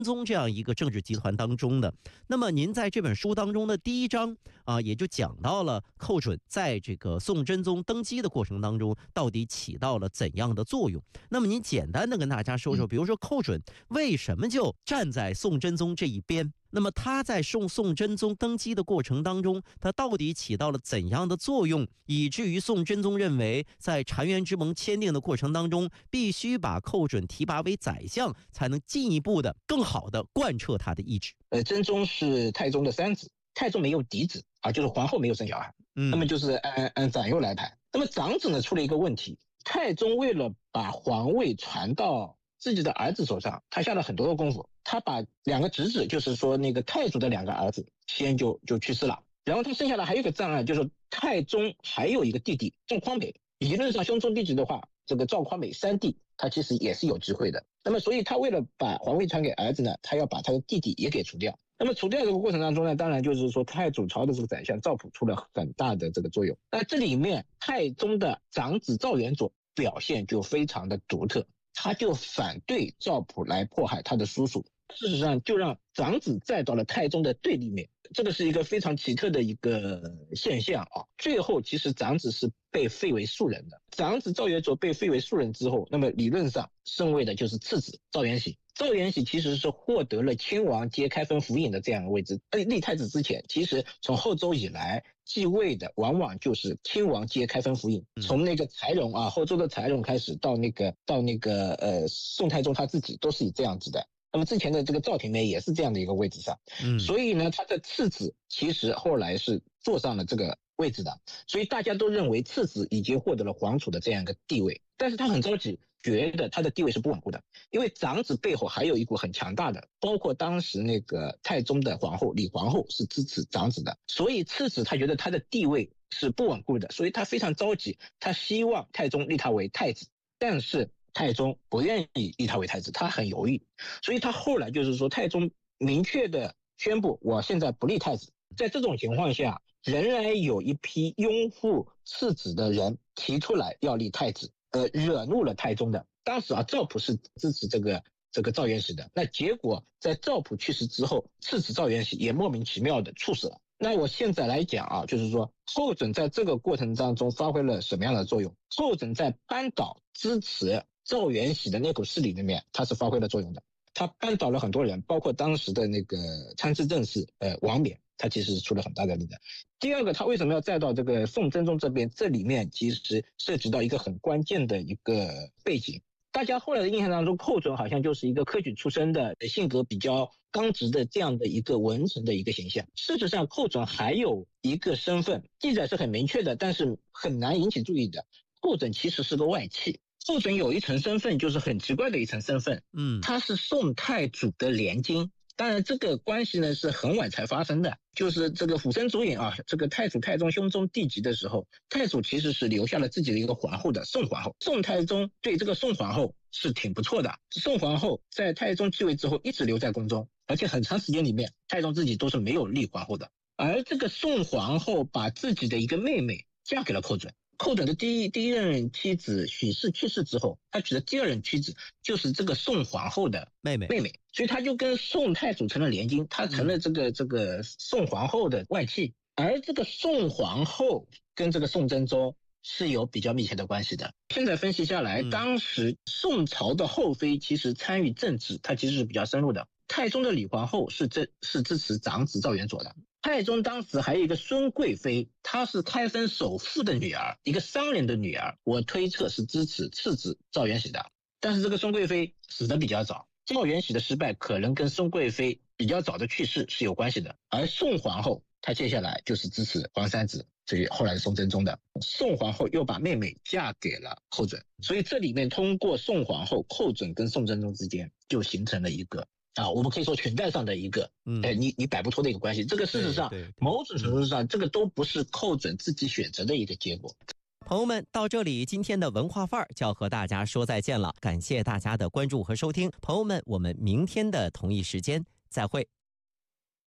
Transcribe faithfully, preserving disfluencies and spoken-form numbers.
宗这样一个政治集团当中的。那么您在这本书当中的第一章啊，也就讲到了寇准在这个宋真宗登基的过程当中到底起到了怎样的作用。那么您简单的跟大家说说，比如说寇准为什么就站在宋真宗这一边？那么他在宋宋真宗登基的过程当中，他到底起到了怎样的作用，以至于宋真宗认为在澶渊之盟签订的过程当中，必须把寇准提拔为宰相，才能进一步的更好的贯彻他的意志。 呃，真宗是太宗的三子，太宗没有嫡子啊，就是皇后没有生小孩， 嗯， 那么就是按按长幼来排。那么长子呢出了一个问题，太宗为了把皇位传到自己的儿子手上，他下了很多的功夫。他把两个侄子，就是说那个太祖的两个儿子，先就就去世了。然后他生下来还有一个障碍，就是太宗还有一个弟弟赵匡美。理论上兄终弟及的话，这个赵匡美三弟他其实也是有机会的。那么所以他为了把皇位传给儿子呢，他要把他的弟弟也给除掉。那么除掉这个过程当中呢，当然就是说太祖朝的这个宰相赵普出了很大的这个作用。那这里面太宗的长子赵元佐表现就非常的独特，他就反对赵普来迫害他的叔叔，事实上就让长子站到了太宗的对立面，这个是一个非常奇特的一个现象啊。最后其实长子是被废为庶人的，长子赵元佐被废为庶人之后，那么理论上升位的就是次子赵元喜。赵元喜其实是获得了亲王接开封府尹的这样的位置，立太子之前，其实从后周以来继位的往往就是亲王接开封府尹，从那个柴荣啊，后周的柴荣开始，到那个到那个呃宋太宗他自己都是以这样子的。那么之前的这个赵廷美也是这样的一个位置上，嗯，所以呢，他的次子其实后来是坐上了这个位置的，所以大家都认为次子已经获得了皇储的这样一个地位，但是他很着急，觉得他的地位是不稳固的，因为长子背后还有一股很强大的，包括当时那个太宗的皇后李皇后是支持长子的，所以次子他觉得他的地位是不稳固的，所以他非常着急，他希望太宗立他为太子，但是太宗不愿意立他为太子，他很犹豫，所以他后来就是说太宗明确的宣布我现在不立太子。在这种情况下，仍然有一批拥护次子的人提出来要立太子，呃，惹怒了太宗的。当时啊，赵普是支持这个这个赵元喜的，那结果在赵普去世之后，次子赵元喜也莫名其妙的猝死了。那我现在来讲啊，就是说寇准在这个过程当中发挥了什么样的作用？寇准在扳倒支持赵元喜的那股势力里面，他是发挥了作用的。他扳倒了很多人，包括当时的那个参知政事呃王冕，他其实是出了很大的力的。第二个，他为什么要再到这个宋真宗这边？这里面其实涉及到一个很关键的一个背景。大家后来的印象当中，寇准好像就是一个科举出身的，性格比较刚直的这样的一个文臣的一个形象。事实上，寇准还有一个身份，记载是很明确的，但是很难引起注意的。寇准其实是个外戚。寇准有一层身份，就是很奇怪的一层身份，嗯，他是宋太祖的连襟。当然这个关系呢是很晚才发生的，就是这个辅生主演啊，这个太祖太宗兄终弟及的时候，太祖其实是留下了自己的一个皇后的宋皇后，宋太宗对这个宋皇后是挺不错的，宋皇后在太宗继位之后一直留在宫中，而且很长时间里面太宗自己都是没有立皇后的，而这个宋皇后把自己的一个妹妹嫁给了寇准。寇准的第一第一任妻子许氏去世之后，他娶的第二任妻子就是这个宋皇后的妹妹，妹妹，所以他就跟宋太祖成了连襟，他成了这个、嗯、这个宋皇后的外戚。而这个宋皇后跟这个宋真宗是有比较密切的关系的。现在分析下来，当时宋朝的后妃其实参与政治，它其实是比较深入的。太宗的李皇后是这是支持长子赵元佐的。太宗当时还有一个孙贵妃，她是开封首富的女儿，一个商人的女儿，我推测是支持次子赵元喜的。但是这个孙贵妃死得比较早，赵元喜的失败可能跟孙贵妃比较早的去世是有关系的。而宋皇后她接下来就是支持皇三子，所以后来的宋真宗的。宋皇后又把妹妹嫁给了寇准，所以这里面通过宋皇后、寇准跟宋真宗之间就形成了一个啊，我们可以说裙带上的一个，嗯，呃，你你摆不脱的一个关系。这个事实上，某种程度上，这个都不是寇准自己选择的一个结果。 朋友们，到这里，今天的文化范儿就要和大家说再见了。感谢大家的关注和收听，朋友们，我们明天的同一时间再会。